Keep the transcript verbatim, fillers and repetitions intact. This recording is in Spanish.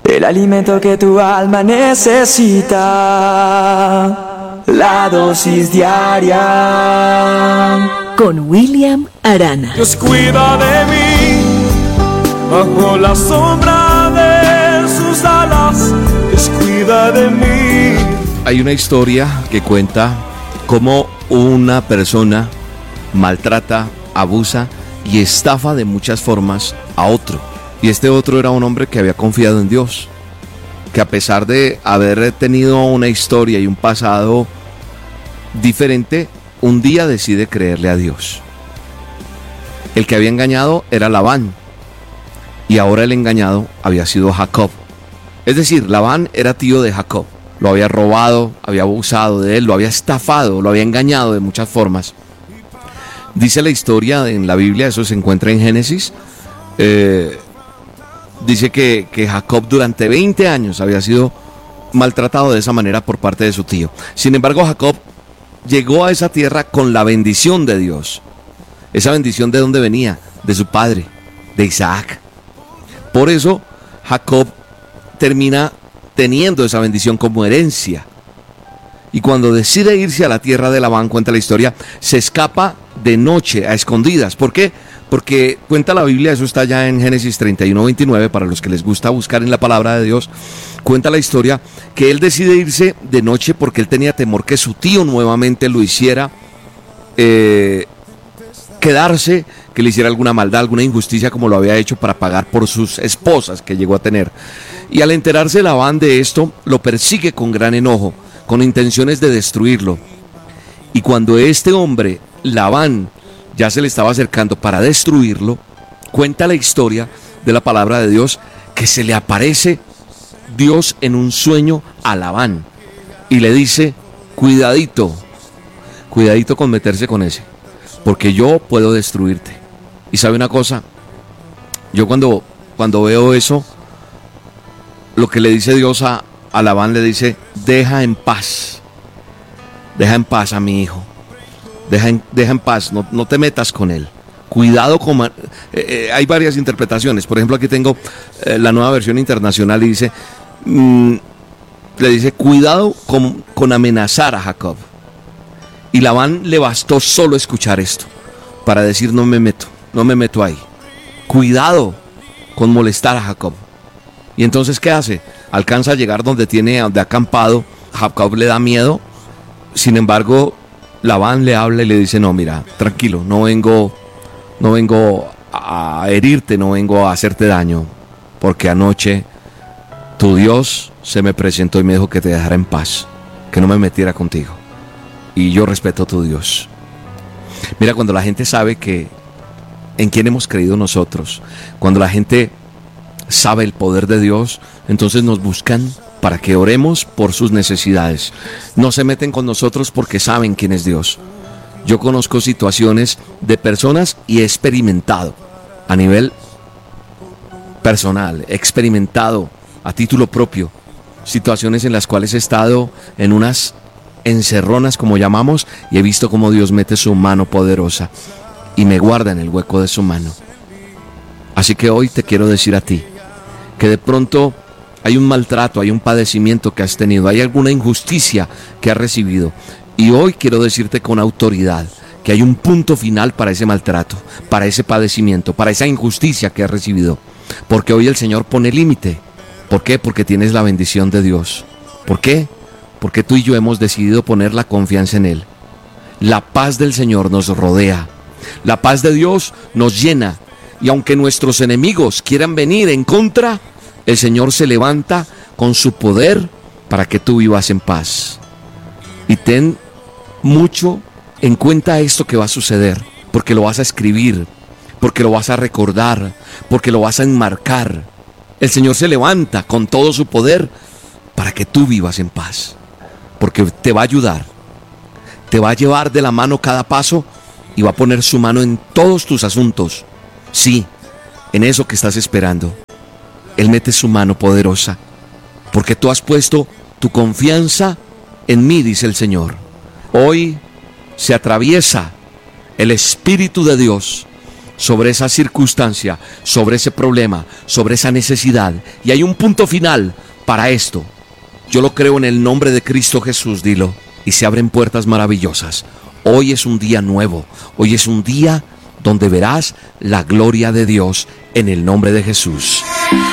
el alimento que tu alma necesita, la dosis diaria. Con William Arana. Dios cuida de mí, bajo la sombra de sus alas, Dios cuida de mí. Hay una historia que cuenta cómo una persona maltrata, abusa y estafa de muchas formas a otro. Y este otro era un hombre que había confiado en Dios, que a pesar de haber tenido una historia y un pasado diferente, un día decide creerle a Dios. El que había engañado era Labán, y ahora el engañado había sido Jacob. Es decir, Labán era tío de Jacob, lo había robado, había abusado de él, lo había estafado, lo había engañado de muchas formas. Dice la historia en la Biblia, eso se encuentra en Génesis, eh, dice que, que Jacob durante veinte años había sido maltratado de esa manera por parte de su tío. Sin embargo, Jacob llegó a esa tierra con la bendición de Dios. ¿Esa bendición de dónde venía? De su padre, de Isaac. Por eso Jacob termina teniendo esa bendición como herencia. Y cuando decide irse a la tierra de Labán, cuenta la historia, se escapa de noche a escondidas. ¿Por qué? Porque cuenta la Biblia, eso está ya en Génesis treinta y uno, veintinueve, para los que les gusta buscar en la palabra de Dios, cuenta la historia que él decide irse de noche porque él tenía temor que su tío nuevamente lo hiciera eh, quedarse, que le hiciera alguna maldad, alguna injusticia como lo había hecho para pagar por sus esposas que llegó a tener. Y al enterarse Labán de esto, lo persigue con gran enojo, con intenciones de destruirlo. Y cuando este hombre, Labán, ya se le estaba acercando para destruirlo, cuenta la historia de la palabra de Dios que se le aparece Dios en un sueño a Labán y le dice: cuidadito, cuidadito con meterse con ese, porque yo puedo destruirte. Y sabe una cosa, yo cuando, cuando veo eso, lo que le dice Dios a, a Labán, le dice: deja en paz, deja en paz a mi hijo. Deja en, deja en paz, no, no te metas con él. Cuidado con... Eh, eh, hay varias interpretaciones. Por ejemplo, aquí tengo eh, la nueva versión internacional y dice... Mmm, le dice, cuidado con, con amenazar a Jacob. Y Labán le bastó solo escuchar esto para decir: no me meto, no me meto ahí. Cuidado con molestar a Jacob. Y entonces, ¿qué hace? Alcanza a llegar donde tiene, donde ha acampado. Jacob le da miedo. Sin embargo, Labán le habla y le dice: no, mira, tranquilo, no vengo, no vengo a herirte, no vengo a hacerte daño, porque anoche tu Dios se me presentó y me dijo que te dejara en paz, que no me metiera contigo, y yo respeto a tu Dios. Mira, cuando la gente sabe que en quién hemos creído nosotros, cuando la gente sabe el poder de Dios, entonces nos buscan para que oremos por sus necesidades. No se meten con nosotros porque saben quién es Dios. Yo conozco situaciones de personas y he experimentado a nivel personal, he experimentado a título propio situaciones en las cuales he estado en unas encerronas, como llamamos, y he visto cómo Dios mete su mano poderosa y me guarda en el hueco de su mano. Así que hoy te quiero decir a ti que de pronto hay un maltrato, hay un padecimiento que has tenido, hay alguna injusticia que has recibido. Y hoy quiero decirte con autoridad que hay un punto final para ese maltrato, para ese padecimiento, para esa injusticia que has recibido. Porque hoy el Señor pone límite. ¿Por qué? Porque tienes la bendición de Dios. ¿Por qué? Porque tú y yo hemos decidido poner la confianza en Él. La paz del Señor nos rodea. La paz de Dios nos llena. Y aunque nuestros enemigos quieran venir en contra, el Señor se levanta con su poder para que tú vivas en paz. Y ten mucho en cuenta esto que va a suceder, porque lo vas a escribir, porque lo vas a recordar, porque lo vas a enmarcar. El Señor se levanta con todo su poder para que tú vivas en paz, porque te va a ayudar, te va a llevar de la mano cada paso y va a poner su mano en todos tus asuntos. Sí, en eso que estás esperando. Él mete su mano poderosa, porque tú has puesto tu confianza en mí, dice el Señor. Hoy se atraviesa el Espíritu de Dios sobre esa circunstancia, sobre ese problema, sobre esa necesidad. Y hay un punto final para esto. Yo lo creo en el nombre de Cristo Jesús, dilo. Y se abren puertas maravillosas. Hoy es un día nuevo. Hoy es un día donde verás la gloria de Dios en el nombre de Jesús.